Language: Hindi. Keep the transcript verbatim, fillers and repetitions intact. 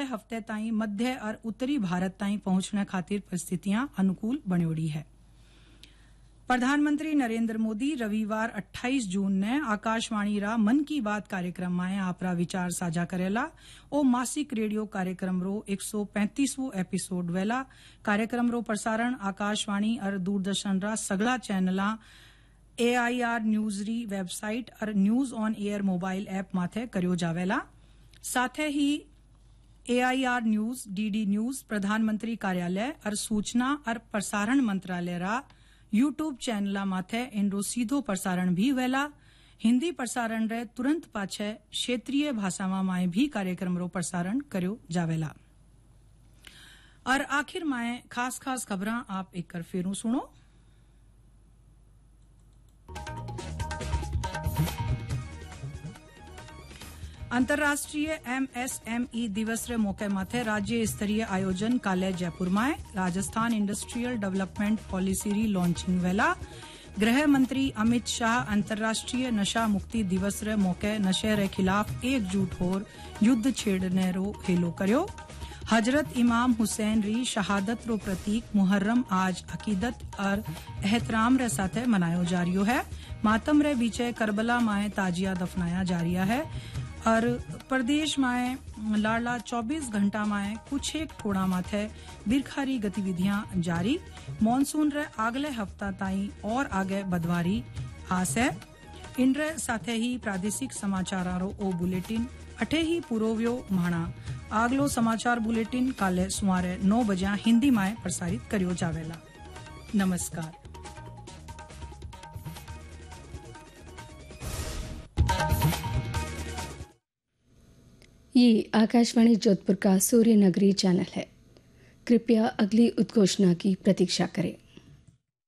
हफ्ते ताईं मध्य और उत्तरी भारत ताईं पहुंचने खातिर परिस्थितियां अनुकूल बणियोड़ी है। प्रधानमंत्री नरेंद्र मोदी रविवार अट्ठाईस जून ने आकाशवाणी रा मन की बात कार्यक्रम में आपरा विचार साझा करेला। ओ मासिक रेडियो कार्यक्रम रो एक सौ पैंतीसवो एपिसोड वेला। कार्यक्रम रो प्रसारण आकाशवाणी और दूरदर्शन रा सगला चैनला एआईआर न्यूज री वेबसाइट और news on air mobile app माथे कर्यो जावेला। साथ ही एआईआर न्यूज, डीडी न्यूज, प्रधानमंत्री कार्यालय और सूचना और प्रसारण मंत्रालय रा यूट्यूब चैनला माथे इनरो सीधो प्रसारण भी वेला। हिंदी प्रसारण रे तुरंत पाछे क्षेत्रीय भाषा में भी कार्यक्रम रो प्रसारण कर्यो जावेला। और आखिर में खास खास खबरां आप एक कर फेरू सुनो। अंतर्राष्ट्रीय एमएसएमई दिवस रे मौके माथे राज्य स्तरीय आयोजन काले जयपुर में राजस्थान इंडस्ट्रियल डेवलपमेंट पॉलिसी री लॉन्चिंग वेला। गृह मंत्री अमित शाह अंतर्राष्ट्रीय नशा मुक्ति दिवस रे मौके नशे रे खिलाफ एकजुट होर युद्ध छेड़ने रो हेलो कर्यो। हजरत इमाम हुसैन री शहादत रो प्रतीक मुहर्रम आज अकीदत और एहतराम रे साथे मनायो जा रियो है। मातम रे बीचे करबला माए ताजिया दफनाया जा रिया है। और प्रदेश में लाडला चौबीस घंटा में कुछ एक थोड़ा माथे बिरखारी गतिविधियां जारी। मॉनसून रे अगले हफ्ता ताई और आगे बदवारी आस है। इनरे साथे ही प्रादेशिक समाचारों ओ बुलेटिन अठे ही पुरोव्यो माणा। आगलो समाचार बुलेटिन काले सुमारे नौ बजे हिंदी में प्रसारित कर्यो जावेला। नमस्कार। ये आकाशवाणी जोधपुर का सूर्य नगरी चैनल है। कृपया अगली उद्घोषणा की प्रतीक्षा करें।